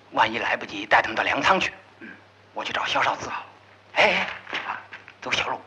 万一来不及带他们到粮仓去，我去找萧少资。哎，走小路。